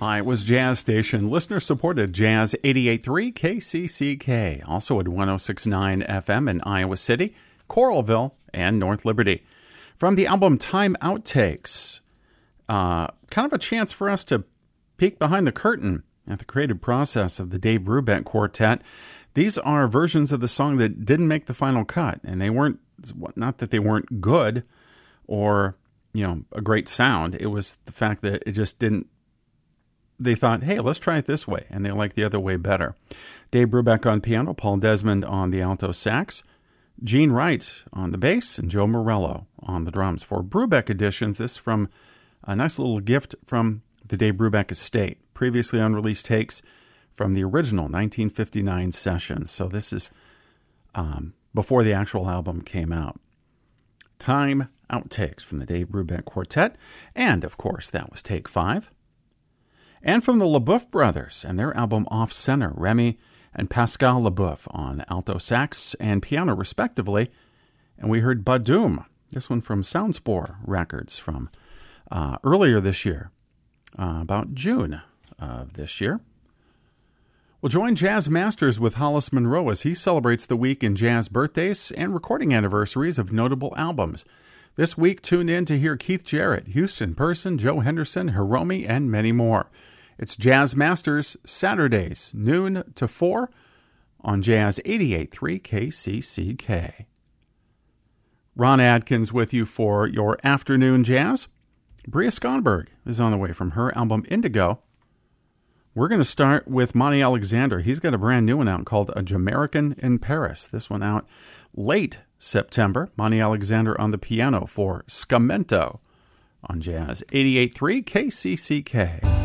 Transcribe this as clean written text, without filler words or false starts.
Iowa's Jazz Station, listener-supported Jazz 88.3 KCCK, also at 106.9 FM in Iowa City, Coralville, and North Liberty. From the album Time Outtakes, kind of a chance for us to peek behind the curtain at the creative process of the Dave Brubeck Quartet. These are versions of the song that didn't make the final cut, and they weren't, not that they weren't good or, a great sound. It was the fact that it just didn't. They thought, hey, let's try it this way, and they liked the other way better. Dave Brubeck on piano, Paul Desmond on the alto sax, Gene Wright on the bass, and Joe Morello on the drums. For Brubeck editions, this from a nice little gift from the Dave Brubeck estate, previously unreleased takes from the original 1959 sessions. So this is before the actual album came out. Time Outtakes from the Dave Brubeck Quartet, and of course, that was take 5. And from the LaBeouf Brothers and their album Off Center, Remy and Pascal LaBeouf on alto sax and piano, respectively. And we heard Badoom, this one from Soundspore Records from earlier this year, about June of this year. We'll join Jazz Masters with Hollis Monroe as he celebrates the week in jazz birthdays and recording anniversaries of notable albums. This week, tune in to hear Keith Jarrett, Houston Person, Joe Henderson, Hiromi, and many more. It's Jazz Masters, Saturdays, noon to 4 on Jazz 88.3 KCCK. Ron Adkins with you for your afternoon jazz. Bria Skonberg is on the way from her album Indigo. We're going to start with Monty Alexander. He's got a brand new one out called A Jamaican in Paris. This one out late September. Monty Alexander on the piano for Scamento on Jazz 88.3 KCCK.